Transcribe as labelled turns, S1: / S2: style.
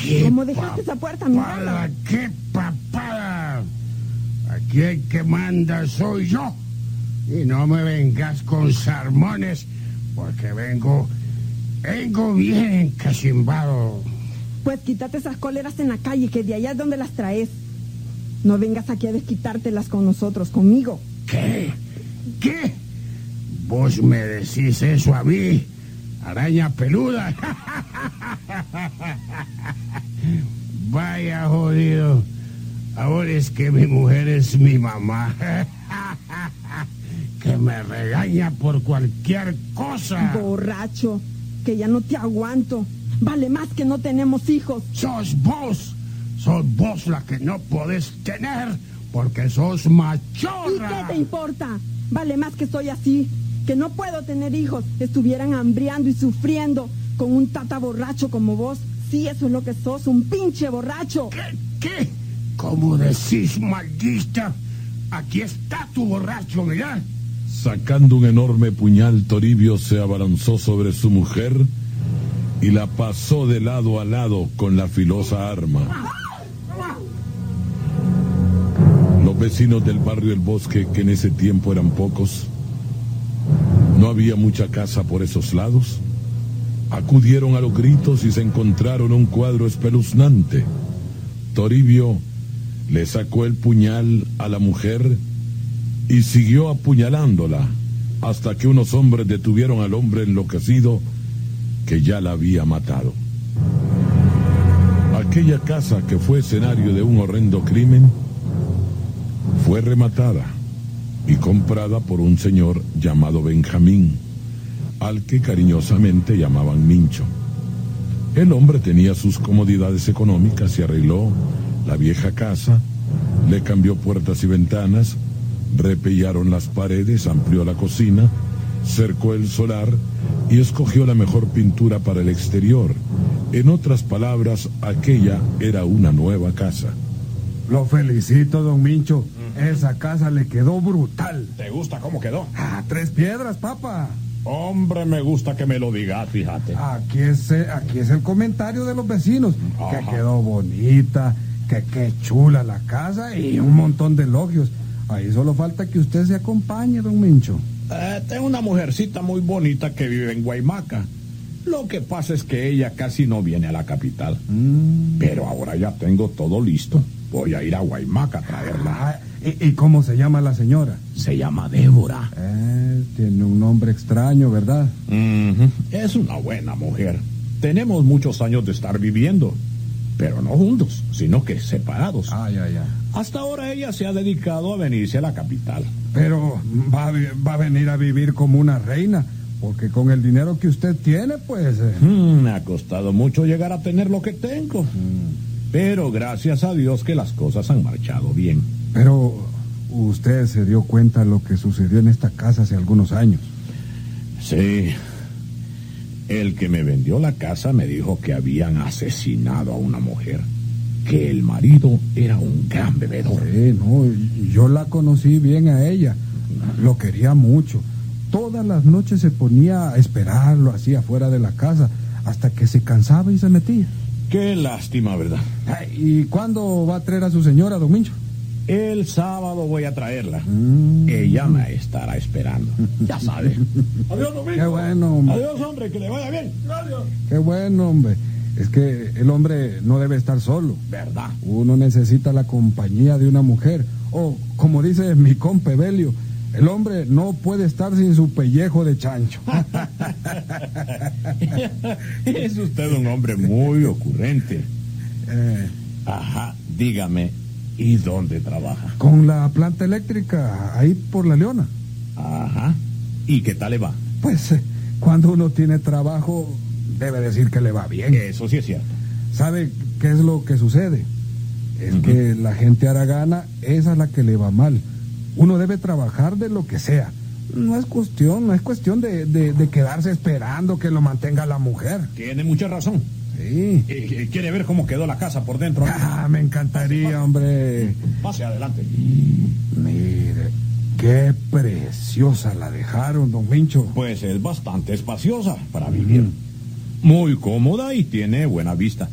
S1: ¿Cómo dejaste esa puerta, mirala?
S2: ¡Qué papada! Aquí el que manda soy yo. Y no me vengas con sermones, porque vengo bien encachimbado.
S1: Pues quítate esas cóleras en la calle, que de allá es donde las traes. No vengas aquí a desquitártelas con nosotros, conmigo.
S2: ¿Qué? ¿Vos me decís eso a mí, araña peluda? Vaya jodido. Ahora es que mi mujer es mi mamá. Que me regaña por cualquier cosa.
S1: Borracho, que ya no te aguanto. Vale más que no tenemos hijos.
S2: Sos vos la que no podés tener, porque sos machorra.
S1: ¿Y qué te importa? Vale más que soy así, que no puedo tener hijos. Estuvieran hambriando y sufriendo con un tata borracho como vos. Sí, eso es lo que sos, un pinche borracho.
S2: ¿Qué? ¿Cómo decís, maldita? Aquí está tu borracho, mirá.
S3: Sacando un enorme puñal, Toribio se abalanzó sobre su mujer y la pasó de lado a lado con la filosa arma. Los vecinos del barrio El Bosque, que en ese tiempo eran pocos, no había mucha casa por esos lados, acudieron a los gritos y se encontraron un cuadro espeluznante. Toribio le sacó el puñal a la mujer y siguió apuñalándola hasta que unos hombres detuvieron al hombre enloquecido que ya la había matado. Aquella casa, que fue escenario de un horrendo crimen, fue rematada y comprada por un señor llamado Benjamín, al que cariñosamente llamaban Mincho. El hombre tenía sus comodidades económicas y arregló la vieja casa, le cambió puertas y ventanas, repellaron las paredes, amplió la cocina, cercó el solar y escogió la mejor pintura para el exterior. En otras palabras, aquella era una nueva casa.
S4: Lo felicito, don Mincho. Esa casa le quedó brutal.
S5: ¿Te gusta cómo quedó?
S4: Tres piedras, papa.
S5: Hombre, me gusta que me lo digas, fíjate.
S4: Aquí es el comentario de los vecinos.
S5: Ajá.
S4: Que quedó bonita, que qué chula la casa y un montón de elogios. Ahí solo falta que usted se acompañe, don Mincho.
S5: Tengo una mujercita muy bonita que vive en Guaymaca. Lo que pasa es que ella casi no viene a la capital. Pero ahora ya tengo todo listo. Voy a ir a Guaymaca a traerla.
S4: ¿Y cómo se llama la señora?
S5: Se llama Débora.
S4: Tiene un nombre extraño, ¿verdad?
S5: Es una buena mujer. Tenemos muchos años de estar viviendo, pero no juntos, sino que separados.
S4: Ya.
S5: Hasta ahora ella se ha dedicado a venirse a la capital.
S4: Pero va a venir a vivir como una reina, porque con el dinero que usted tiene, pues...
S5: Me ha costado mucho llegar a tener lo que tengo. Pero gracias a Dios que las cosas han marchado bien.
S4: Pero usted se dio cuenta de lo que sucedió en esta casa hace algunos años.
S5: Sí. El que me vendió la casa me dijo que habían asesinado a una mujer, que el marido era un gran bebedor.
S4: Yo la conocí bien a ella. Lo quería mucho. Todas las noches se ponía a esperarlo así afuera de la casa, hasta que se cansaba y se metía.
S5: Qué lástima, ¿verdad?
S4: ¿Y cuándo va a traer a su señora, don Mincho?
S5: El sábado voy a traerla. Ella me estará esperando. Ya sabe. Adiós, Domingo.
S4: Qué bueno, hombre.
S5: Adiós, hombre, que le vaya bien. Adiós.
S4: Qué bueno, hombre. Es que el hombre no debe estar solo.
S5: ¿Verdad?
S4: Uno necesita la compañía de una mujer. O, como dice mi compa Belio, el hombre no puede estar sin su pellejo de chancho.
S5: Es usted un hombre muy ocurrente. Ajá, dígame, ¿y dónde trabaja?
S4: Con la planta eléctrica, ahí por La Leona.
S5: Ajá, ¿y qué tal le va?
S4: Pues, cuando uno tiene trabajo, debe decir que le va bien.
S5: Eso sí es cierto.
S4: ¿Sabe qué es lo que sucede? Es que la gente haragana, esa es la que le va mal. Uno debe trabajar de lo que sea. No es cuestión de quedarse esperando que lo mantenga la mujer.
S5: Tiene mucha razón.
S4: Sí.
S5: ¿Quiere ver cómo quedó la casa por dentro?
S4: Me encantaría, hombre.
S5: Pase adelante.
S4: Mire, qué preciosa la dejaron, don Mincho.
S5: Pues es bastante espaciosa para vivir. Muy cómoda y tiene buena vista.